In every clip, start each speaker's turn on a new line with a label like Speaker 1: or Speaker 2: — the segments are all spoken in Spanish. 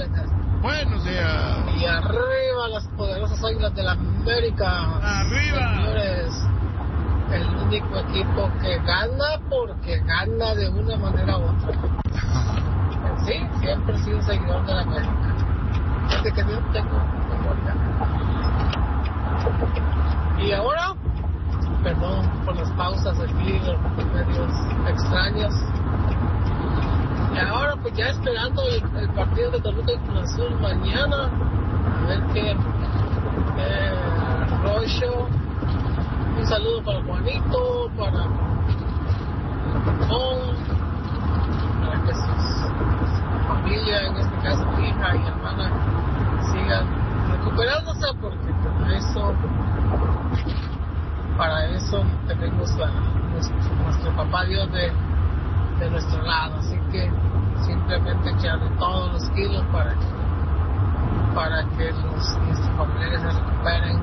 Speaker 1: Kenneth.
Speaker 2: Buenos días.
Speaker 1: Y arriba las poderosas Águilas de la América.
Speaker 2: ¡Arriba!
Speaker 1: Señores, el único equipo que gana porque gana de una manera u otra. Sí, siempre he sido un seguidor de la América. Desde que yo tengo memoria. Y ahora, perdón por las pausas aquí, los medios extraños. Y ahora pues ya esperando el partido de Toluca y Cruz Azul mañana, a ver qué rollo. Un saludo para Juanito, para Paul, para que su familia, en este caso mi hija y hermana, sigan recuperándose, porque para eso tenemos nuestro papá Dios de nuestro lado, así que simplemente echarle todos los kilos para que nuestros familiares se recuperen.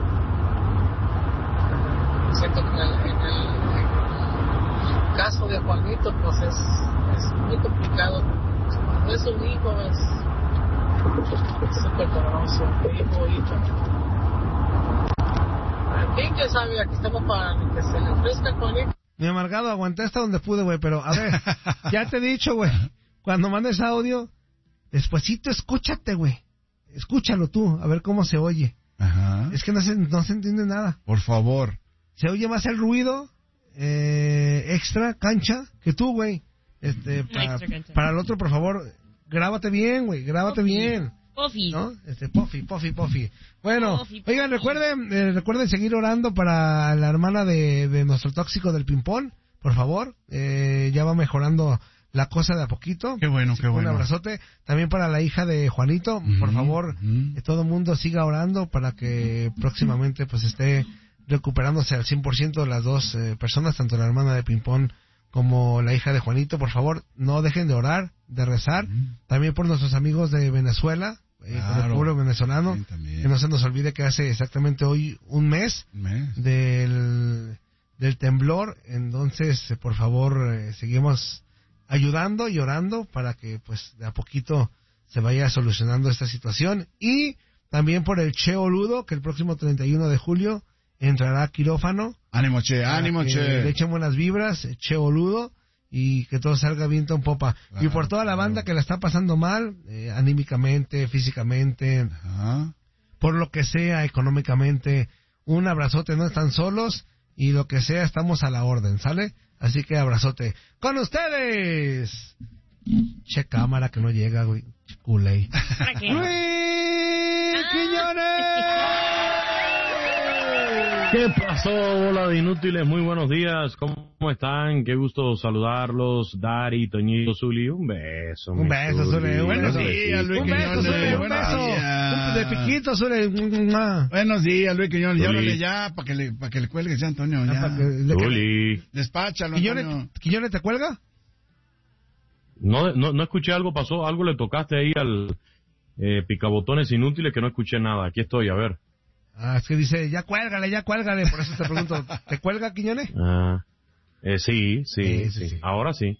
Speaker 1: Siento que en el caso de Juanito pues es muy complicado. Cuando es un hijo es súper doloroso, hijo. En fin, ya sabe, aquí estamos para que se le ofrezca a Juanito.
Speaker 3: Mi amargado, aguanté hasta donde pude, güey, pero a ver, ya te he dicho, güey, cuando mandes audio, despuesito escúchate, güey. Escúchalo tú, a ver cómo se oye.
Speaker 2: Ajá.
Speaker 3: Es que no se entiende nada.
Speaker 2: Por favor.
Speaker 3: Se oye más el ruido extra cancha que tú, güey. Para el otro, por favor, grábate bien, güey, grábate bien.
Speaker 4: Pofi.
Speaker 3: ¿No? Pofi. Bueno, oigan, recuerden seguir orando para la hermana de nuestro tóxico del ping-pong, por favor. Ya va mejorando la cosa de a poquito.
Speaker 2: Qué bueno.
Speaker 3: Un abrazote. También para la hija de Juanito, por favor, todo el mundo siga orando para que próximamente pues esté recuperándose al 100% las dos personas, tanto la hermana de ping-pong como la hija de Juanito. Por favor, no dejen de orar, de rezar. También por nuestros amigos de Venezuela, por el pueblo venezolano, que no se nos olvide que hace exactamente hoy un mes del temblor. Entonces, por favor, seguimos ayudando y orando para que pues de a poquito se vaya solucionando esta situación. Y también por el Che Oludo, que el próximo 31 de julio entrará a quirófano.
Speaker 2: Ánimo, Che.
Speaker 3: Le echen buenas vibras, Che Oludo, y que todo salga viento en popa. Claro, y por toda la banda que la está pasando mal, anímicamente, físicamente, por lo que sea, económicamente, un abrazote, no están solos, y lo que sea, estamos a la orden, ¿sale? Así que abrazote. ¡Con ustedes! Che cámara que no llega, güey. Culey. ¡Luis Quiñones!
Speaker 5: ¿Qué pasó, bola de inútiles? Muy buenos días, ¿cómo están? Qué gusto saludarlos, Dari, Toñito, Zuli, un beso.
Speaker 3: Un beso, Zuli.
Speaker 2: Buenos días, Luis Quiñones.
Speaker 3: Un beso. De piquito, Zuli.
Speaker 2: Buenos días, Luis Quiñones. Llámale ya para que le cuelgue ya, Antonio. Ya.
Speaker 5: Zuli.
Speaker 2: Despáchalo, Antonio.
Speaker 3: ¿Quiñones te cuelga?
Speaker 5: No escuché algo, pasó, algo le tocaste ahí al picabotones inútiles que no escuché nada. Aquí estoy, a ver.
Speaker 3: Es que dice, ya cuélgale, por eso te pregunto, ¿te cuelga, Quiñones?
Speaker 5: Sí. Ahora sí.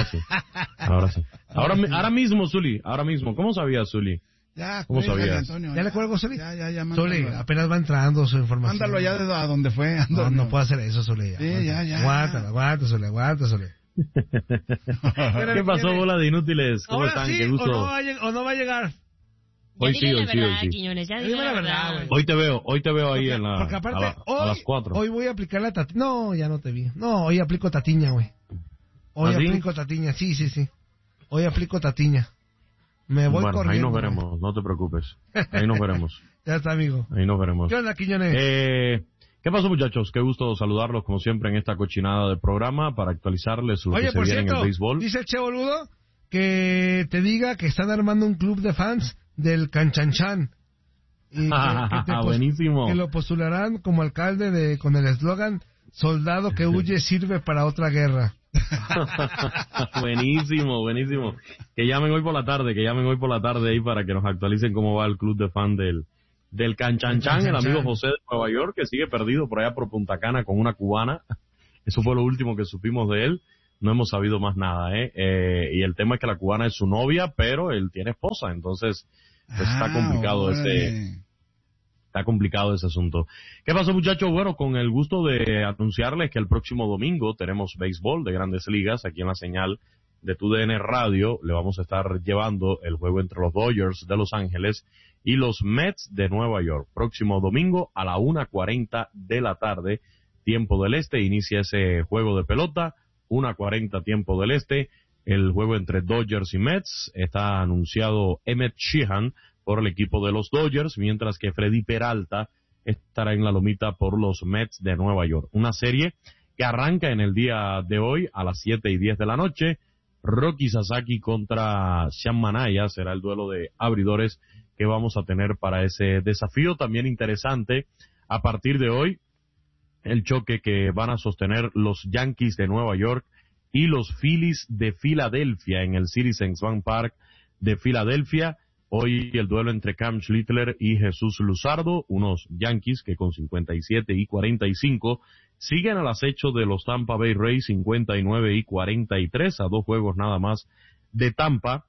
Speaker 5: Ahora mismo, Zuli, ¿cómo sabías, Zuli?
Speaker 2: Ya,
Speaker 5: ¿cómo sabías?
Speaker 2: Antonio,
Speaker 3: ¿Ya le cuelgo, Zuli?
Speaker 2: Ya,
Speaker 3: Zuli, apenas va entrando su información.
Speaker 2: Mándalo ya desde a donde fue.
Speaker 3: No puedo hacer eso, Zuli.
Speaker 2: Sí, ya.
Speaker 3: Aguanta, Zuli.
Speaker 5: ¿Qué pasó, bola de inútiles? ¿Cómo están?
Speaker 3: Sí,
Speaker 5: Qué gusto.
Speaker 3: O no va a llegar.
Speaker 5: Hoy sí.
Speaker 4: Quiñones, ya dile la verdad.
Speaker 5: Hoy te veo ahí en
Speaker 3: porque aparte,
Speaker 5: a las 4.
Speaker 3: Hoy voy a aplicar la tatiña. No, ya no te vi. No, hoy aplico tatiña, güey. Aplico tatiña, sí. Hoy aplico tatiña. Me voy corriendo.
Speaker 5: Ahí nos veremos, no te preocupes. Ahí nos veremos.
Speaker 3: Ya está, amigo.
Speaker 5: Ahí nos veremos.
Speaker 3: ¿Qué onda, Quiñones?
Speaker 5: ¿Qué pasó, muchachos? Qué gusto saludarlos, como siempre, en esta cochinada de programa para actualizarles lo que se viene en el béisbol.
Speaker 3: Dice el Che Boludo que te diga que están armando un club de fans del Canchanchan. Y
Speaker 5: buenísimo.
Speaker 3: Que lo postularán como alcalde con el eslogan "Soldado que huye sirve para otra guerra".
Speaker 5: Buenísimo. Que llamen hoy por la tarde ahí para que nos actualicen cómo va el club de fan del Canchanchan, el amigo José de Nueva York, que sigue perdido por allá por Punta Cana con una cubana. Eso fue lo último que supimos de él. no hemos sabido más nada, y el tema es que la cubana es su novia, pero él tiene esposa, entonces pues está complicado ese asunto. ¿Qué pasó, muchachos? Bueno, con el gusto de anunciarles que el próximo domingo tenemos béisbol de Grandes Ligas aquí en la señal de TUDN Radio. Le vamos a estar llevando el juego entre los Dodgers de Los Ángeles y los Mets de Nueva York. Próximo domingo a la 1:40 de la tarde, tiempo del este, inicia ese juego de pelota. 1:40 tiempo del este, el juego entre Dodgers y Mets. Está anunciado Emmett Sheehan por el equipo de los Dodgers, mientras que Freddy Peralta estará en la lomita por los Mets de Nueva York. Una serie que arranca en el día de hoy a las 7:10 de la noche. Rocky Sasaki contra Sean Manaya será el duelo de abridores que vamos a tener para ese desafío. También interesante, a partir de hoy, el choque que van a sostener los Yankees de Nueva York y los Phillies de Filadelfia en el Citizens Bank Park de Filadelfia. Hoy el duelo entre Cam Schlittler y Jesús Luzardo, unos Yankees que con 57 y 45 siguen al acecho de los Tampa Bay Rays 59 y 43, a 2 juegos nada más de Tampa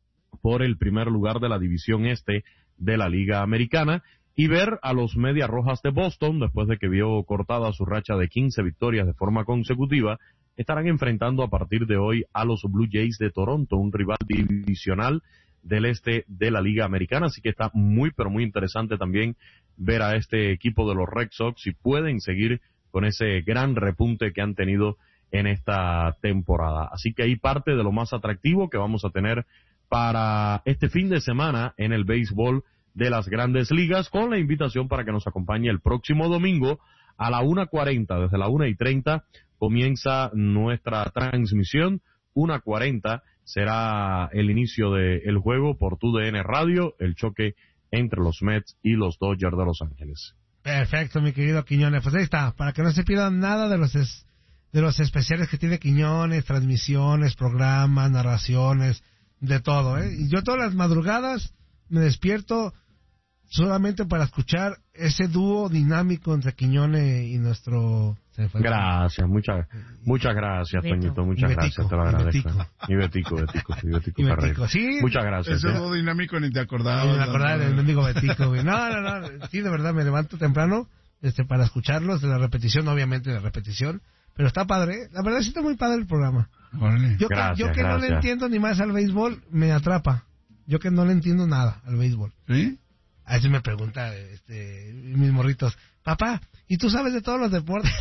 Speaker 5: por el primer lugar de la división este de la Liga Americana. Y ver a los Medias Rojas de Boston, después de que vio cortada su racha de 15 victorias de forma consecutiva, estarán enfrentando a partir de hoy a los Blue Jays de Toronto, un rival divisional del este de la Liga Americana. Así que está muy, pero muy interesante también ver a este equipo de los Red Sox si pueden seguir con ese gran repunte que han tenido en esta temporada. Así que ahí parte de lo más atractivo que vamos a tener para este fin de semana en el béisbol de las Grandes Ligas, con la invitación para que nos acompañe el próximo domingo a la 1:40, desde la 1:30 comienza nuestra transmisión. 1:40 será el inicio del juego por TUDN Radio, el choque entre los Mets y los Dodgers de Los Ángeles.
Speaker 3: Perfecto, mi querido Quiñones. Pues ahí está, para que no se pierdan nada de los especiales que tiene Quiñones, transmisiones, programas, narraciones, de todo, Y yo todas las madrugadas me despierto solamente para escuchar ese dúo dinámico entre Quiñones y nuestro...
Speaker 5: Gracias, muchas gracias,
Speaker 4: Beto.
Speaker 5: Toñito, muchas gracias, te lo agradezco. Y Betico Ferreira.
Speaker 3: Sí,
Speaker 5: muchas gracias.
Speaker 2: Ese dúo dinámico ni te acordabas.
Speaker 3: No me acordaba del mendigo Betico, güey. No, sí, de verdad, me levanto temprano para escucharlos, de la repetición, obviamente de repetición, pero está padre, la verdad sí está muy padre el programa.
Speaker 2: Órale.
Speaker 3: Yo que no le entiendo ni más al béisbol, me atrapa. Yo que no le entiendo nada al béisbol.
Speaker 2: ¿Sí?
Speaker 3: A veces me pregunta mis morritos, papá, ¿y tú sabes de todos los deportes?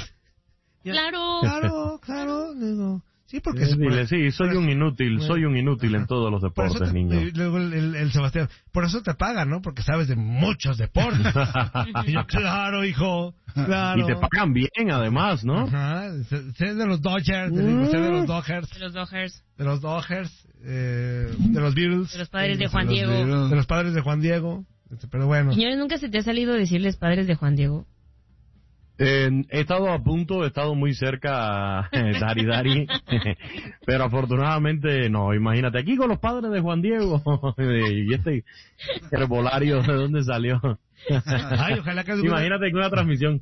Speaker 3: Claro, digo, sí, porque
Speaker 5: sí, soy un inútil en todos los deportes, niño.
Speaker 3: Luego el Sebastián, por eso te pagan, ¿no? Porque sabes de muchos deportes. Y yo, claro, hijo, claro.
Speaker 5: Y te pagan bien, además, ¿no?
Speaker 3: Ajá, sé de los Dodgers, sé de los Dodgers.
Speaker 4: De los Dodgers.
Speaker 3: De los Dodgers, de los Beatles.
Speaker 4: De los padres de Juan Diego.
Speaker 3: De los padres de Juan Diego. Pero bueno.
Speaker 4: Señores, ¿nunca se te ha salido decirles padres de Juan Diego?
Speaker 5: He estado a punto, he estado muy cerca, Dari, pero afortunadamente no. Imagínate, aquí con los padres de Juan Diego, y este herbolario, ¿de dónde salió?
Speaker 3: Ay, ojalá que
Speaker 5: Imagínate que una transmisión,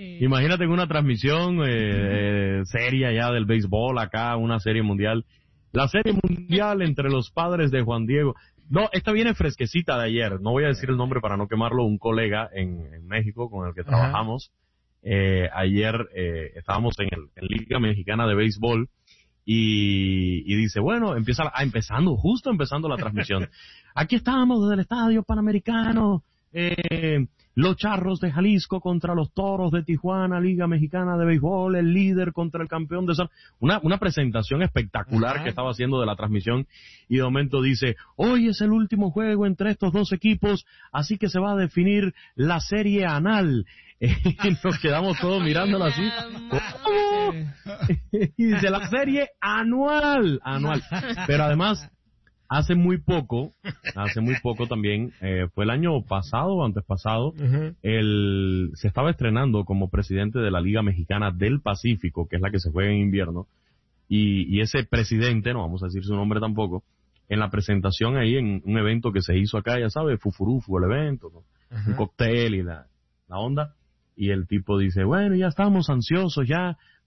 Speaker 5: seria ya del béisbol acá, una serie mundial. La serie mundial entre los padres de Juan Diego. No, esta viene fresquecita de ayer, no voy a decir el nombre para no quemarlo, un colega en México con el que trabajamos. Ayer estábamos en Liga Mexicana de Béisbol y dice, bueno, empezando la transmisión. Aquí estamos desde el Estadio Panamericano, los Charros de Jalisco contra los Toros de Tijuana, Liga Mexicana de Béisbol, el líder contra el campeón de una presentación espectacular que estaba haciendo de la transmisión, y de momento dice, hoy es el último juego entre estos dos equipos, así que se va a definir la serie anal. Nos quedamos todos mirándolo así. ¿Cómo? Y dice, la serie anual. Pero además, hace muy poco también, fue el año pasado o antes pasado, se estaba estrenando como presidente de la Liga Mexicana del Pacífico, que es la que se juega en invierno, y ese presidente, no vamos a decir su nombre tampoco, en la presentación ahí en un evento que se hizo acá, ya sabes, fufurufu el evento, ¿no? Un cóctel y la onda, y el tipo dice, bueno, ya estamos ansiosos ya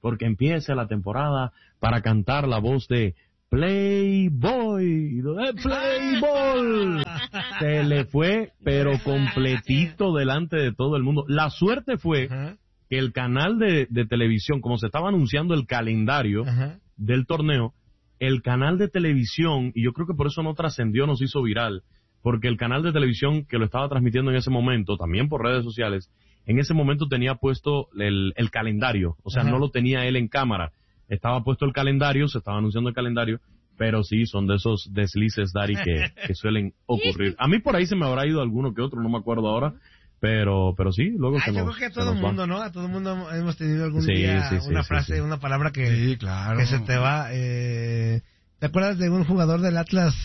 Speaker 5: porque empieza la temporada para cantar la voz de Playboy, Playboy. Se le fue, pero completito delante de todo el mundo. La suerte fue que el canal de televisión, como se estaba anunciando el calendario del torneo, el canal de televisión, y yo creo que por eso no trascendió, no se hizo viral, porque el canal de televisión que lo estaba transmitiendo en ese momento, también por redes sociales, en ese momento tenía puesto el calendario, o sea, no lo tenía él en cámara. Estaba puesto el calendario, se estaba anunciando el calendario, pero sí, son de esos deslices, Dari, que suelen ocurrir. A mí por ahí se me habrá ido alguno que otro, no me acuerdo ahora, pero sí, luego
Speaker 3: yo creo que a todo el mundo, ¿no? A todo el mundo hemos tenido algún día una frase, una palabra que se te va. ¿Te acuerdas de un jugador del Atlas,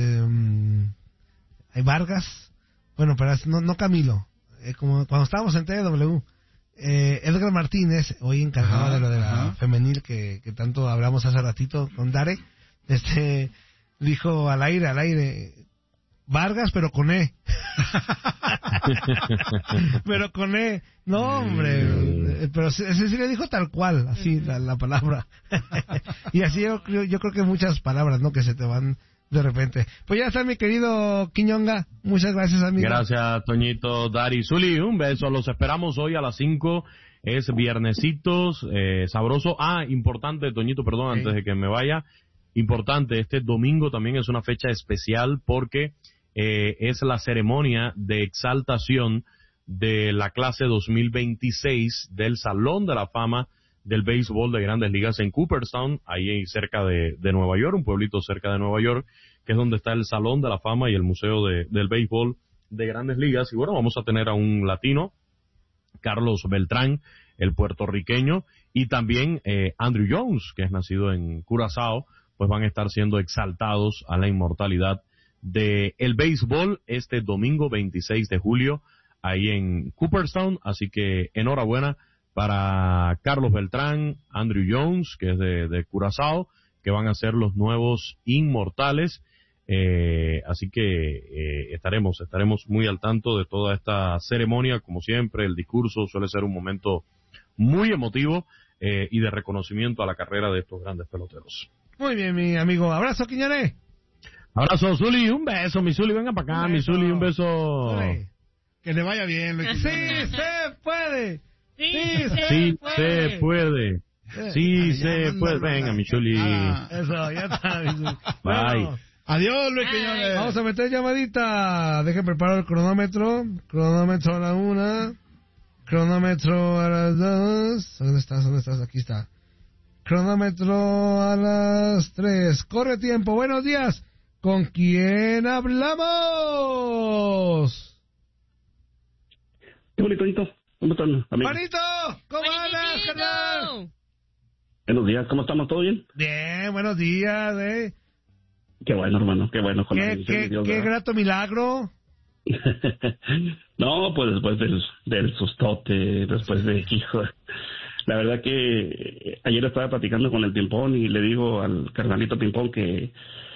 Speaker 3: Vargas? Bueno, pero no Camilo, como cuando estábamos en TW. Edgar Martínez, hoy encargado de lo de la femenil que tanto hablamos hace ratito con Dare, dijo al aire, Vargas pero con E. Pero con E. No, hombre, pero ese sí le dijo tal cual, así la palabra. Y así yo creo que muchas palabras, ¿no? Que se te van de repente. Pues ya está mi querido Quiñonga. Muchas gracias, amigo.
Speaker 5: Gracias, Toñito, Dari, Zuli. Un beso. Los esperamos hoy a las 5. Es viernesitos, sabroso. Importante, Toñito, perdón, antes de que me vaya. Importante, este domingo también es una fecha especial porque es la ceremonia de exaltación de la clase 2026 del Salón de la Fama del Béisbol de Grandes Ligas en Cooperstown, ahí cerca de Nueva York, un pueblito cerca de Nueva York, que es donde está el Salón de la Fama y el Museo del Béisbol de Grandes Ligas. Y bueno, vamos a tener a un latino, Carlos Beltrán, el puertorriqueño, y también Andrew Jones, que es nacido en Curazao, pues van a estar siendo exaltados a la inmortalidad del béisbol este domingo 26 de julio, ahí en Cooperstown. Así que enhorabuena para Carlos Beltrán, Andrew Jones, que es de Curazao, que van a ser los nuevos inmortales. Así que estaremos muy al tanto de toda esta ceremonia. Como siempre, el discurso suele ser un momento muy emotivo y de reconocimiento a la carrera de estos grandes peloteros.
Speaker 3: Muy bien, mi amigo. Abrazo, Quiñones.
Speaker 5: Abrazo, Zuli. Un beso, mi Zuli. Venga para acá, mi Zuli. Un beso.
Speaker 2: Que le vaya bien.
Speaker 3: ¡Sí se puede!
Speaker 5: Sí se puede. Sí se puede. Venga, mi Zuli.
Speaker 3: Eso, ya está, mi Zuli.
Speaker 5: Bye.
Speaker 2: Adiós, Luis Quiñones.
Speaker 3: Vamos a meter llamadita. Dejen preparar el cronómetro. Cronómetro a la 1. Cronómetro a las 2. ¿Dónde estás? Aquí está. Cronómetro a las 3. Corre tiempo. Buenos días. ¿Con quién hablamos?
Speaker 6: Qué bonito. ¿Cómo están, amigos?
Speaker 3: ¡Manito! ¿Cómo andas, carnal?
Speaker 6: Buenos días. ¿Cómo estamos? ¿Todo bien?
Speaker 3: Bien, buenos días,
Speaker 6: Qué bueno, hermano. Qué bueno. Con
Speaker 3: qué grato milagro.
Speaker 6: No, pues después del sustote, después de hijo. La verdad que ayer estaba platicando con el Pimpón y le digo al carnalito Pimpón que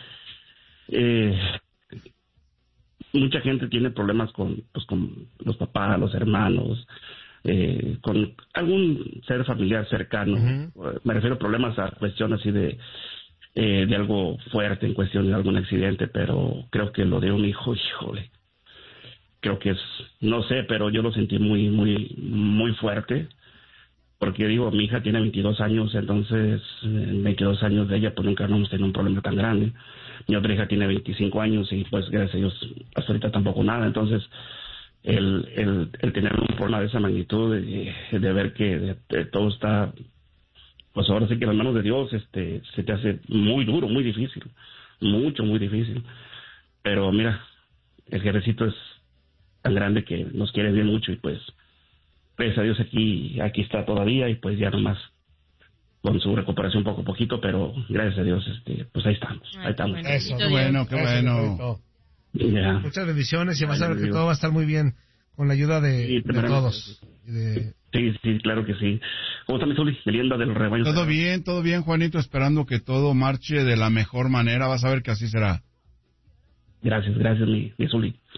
Speaker 6: mucha gente tiene problemas con los papás, los hermanos, con algún ser familiar cercano. Me refiero a problemas a cuestión así de algo fuerte, en cuestión de algún accidente, pero creo que lo de un hijo, híjole, creo que es, no sé, pero yo lo sentí muy, muy, muy fuerte. Porque digo, mi hija tiene 22 años, entonces en 22 años de ella pues nunca hemos tenido un problema tan grande. Mi otra hija tiene 25 años y pues gracias a Dios hasta ahorita tampoco nada. Entonces el tener un problema de esa magnitud, de ver que todo está, pues ahora sí que en las manos de Dios, se te hace muy duro, muy difícil, muy difícil. Pero mira, el Jerecito es tan grande que nos quiere bien mucho y pues gracias a Dios aquí está todavía y pues ya nomás con su recuperación poco a poquito, pero gracias a Dios pues ahí estamos.
Speaker 2: Eso, qué bueno.
Speaker 6: Yeah.
Speaker 3: Muchas bendiciones y vas a ver que todo va a estar muy bien con la ayuda de todos.
Speaker 6: Sí, claro que sí. ¿Cómo está mi Zuli? Merienda del rebaño.
Speaker 2: Todo bien, Juanito, esperando que todo marche de la mejor manera. Vas a ver que así será.
Speaker 6: Gracias, mi Zuli.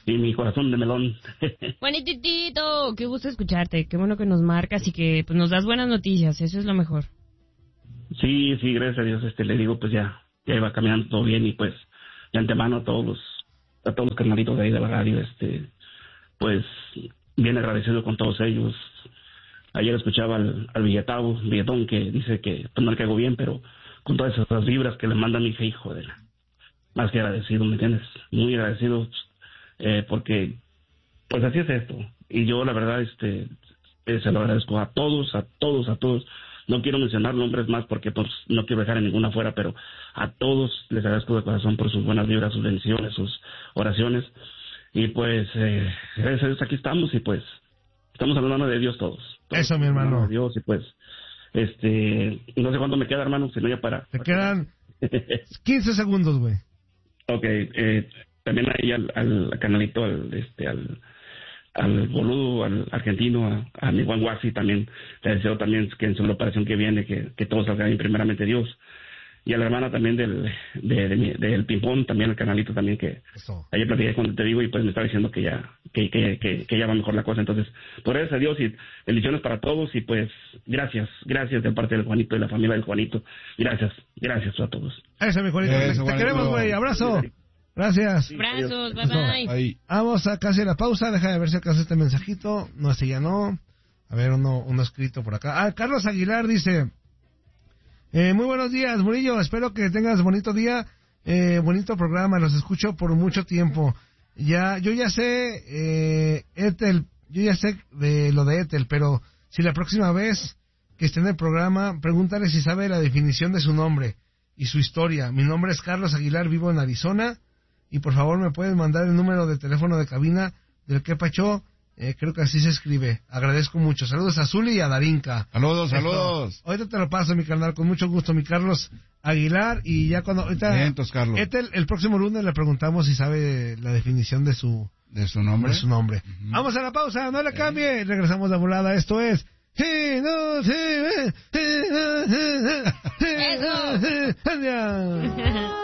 Speaker 6: Sí, mi corazón de melón.
Speaker 4: Juanititito, qué gusto escucharte, qué bueno que nos marcas y que pues nos das buenas noticias, eso es lo mejor.
Speaker 6: Sí, gracias a Dios, le digo, pues ya iba caminando todo bien y pues de antemano a todos los carnalitos de ahí de la radio, pues bien agradecido con todos ellos. Ayer escuchaba al billetón que dice que pues no le caigo bien, pero con todas esas vibras que le manda mi hija, hijo de la, más que agradecido, ¿me entiendes? Muy agradecido, porque pues así es esto. Y yo la verdad, se lo agradezco a todos. No quiero mencionar nombres más porque pues no quiero dejar a ninguna fuera, pero a todos les agradezco de corazón por sus buenas vibras, sus bendiciones, sus oraciones. Y pues, gracias a Dios aquí estamos y pues estamos en la mano de Dios todos.
Speaker 3: Eso, mi hermano.
Speaker 6: De Dios y pues, no sé cuánto me queda, hermano, si no ya para...
Speaker 3: Te quedan 15 segundos, güey.
Speaker 6: Ok, también ahí al canalito, al boludo, al argentino, a mi Juan Guasi también, le deseo también que en su operación que viene, que todo salga bien primeramente Dios. Y a la hermana también del ping-pong, también el canalito también, que
Speaker 3: eso.
Speaker 6: Ayer platiqué cuando te digo y pues me estaba diciendo que ya va mejor la cosa. Entonces, por gracias a Dios y bendiciones para todos y pues gracias de parte del Juanito y la familia del Juanito. Gracias a todos.
Speaker 3: Eso, mi Juanito.
Speaker 2: Eso,
Speaker 3: te queremos, güey. Abrazo. Gracias.
Speaker 6: Sí,
Speaker 4: Abrazos, bye bye.
Speaker 2: Ahí.
Speaker 3: Vamos a casi la pausa. Deja de ver si acaso este mensajito. No, ese ya no. A ver, uno escrito por acá. Carlos Aguilar dice... muy buenos días, Murillo. Espero que tengas bonito día, bonito programa. Los escucho por mucho tiempo. Yo ya sé, Ethel, yo ya sé de lo de Ethel, pero si la próxima vez que esté en el programa, pregúntale si sabe la definición de su nombre y su historia. Mi nombre es Carlos Aguilar, vivo en Arizona, y por favor me puedes mandar el número de teléfono de cabina del que Pacho. Creo que así se escribe. Agradezco mucho. Saludos a Zuli y a Darinka.
Speaker 2: Saludos.
Speaker 3: Ahorita te lo paso, mi carnal, con mucho gusto, mi Carlos Aguilar. Y ya cuando...
Speaker 2: Vientos, Carlos.
Speaker 3: El próximo lunes le preguntamos si sabe la definición de su
Speaker 2: nombre.
Speaker 3: Uh-huh. Vamos a la pausa, no le cambie. Regresamos de volada. Esto es...
Speaker 4: Eso.